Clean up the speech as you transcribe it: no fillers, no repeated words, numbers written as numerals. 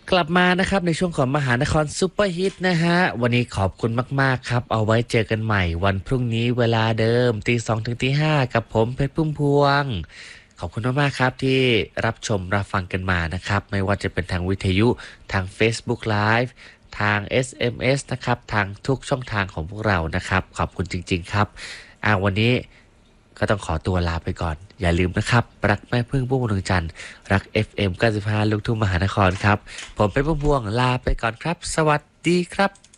กลับมานะครับในช่วงของมหานครซุปเปอร์ฮิตนะฮะวันนี้ขอบคุณมากๆครับเอาไว้เจอกันใหม่วันพรุ่งนี้เวลาเดิมตี 2ถึงตี 5กับผมเพชรพุ่มพวงขอบคุณมากๆครับที่รับชมรับฟังกันมานะครับไม่ว่าจะเป็นทางวิทยุทาง Facebook Live ทาง SMS นะครับทางทุกช่องทางของพวกเรานะครับขอบคุณจริงๆครับวันนี้ก็ต้องขอตัวลาไปก่อนอย่าลืมนะครับรักแม่พึ่งพุ่มพวงดวงจันทร์รัก FM 95ลูกทุ่งมหานครครับผมเป็นพุ่มพวงลาไปก่อนครับสวัสดีครับ